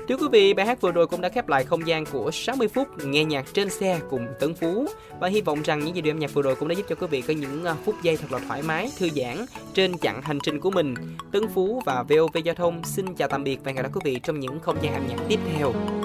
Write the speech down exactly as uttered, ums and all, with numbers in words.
Thưa quý vị, bài hát vừa rồi cũng đã khép lại không gian của sáu mươi phút nghe nhạc trên xe cùng Tấn Phú. Và hy vọng rằng những giai điệu âm nhạc vừa rồi cũng đã giúp cho quý vị có những phút giây thật là thoải mái, thư giãn trên chặng hành trình của mình. Tấn Phú và vê o vê Giao thông xin chào tạm biệt và hẹn gặp lại quý vị trong những không gian âm nhạc tiếp theo.